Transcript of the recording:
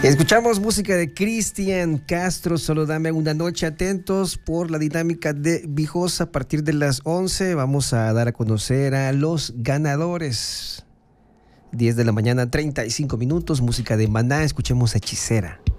Escuchamos música de Cristian Castro, Solo dame una noche. Atentos por la dinámica de Viejosa. A partir de las 11 vamos a dar a conocer a los ganadores. 10 de la mañana, 35 minutos, música de Maná. Escuchemos Hechicera.